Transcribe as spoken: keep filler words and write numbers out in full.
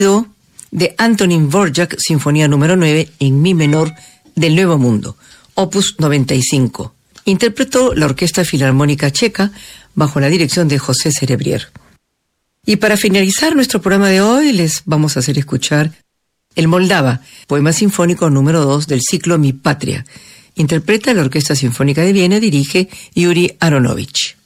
de Antonín Dvořák, Sinfonía número nueve en mi menor del Nuevo Mundo, opus noventa y cinco. Interpretó la Orquesta Filarmónica Checa bajo la dirección de José Cerebrier. Y para finalizar nuestro programa de hoy, les vamos a hacer escuchar el Moldava, poema sinfónico número dos del ciclo Mi Patria. Interpreta la Orquesta Sinfónica de Viena, dirige Yuri Aronovich.